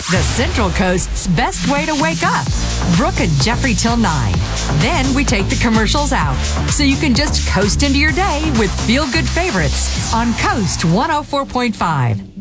The Central Coast's best way to wake up. Brooke and Jeffrey till 9. Then we take the commercials out, so you can just coast into your day with feel-good favorites on Coast 104.5.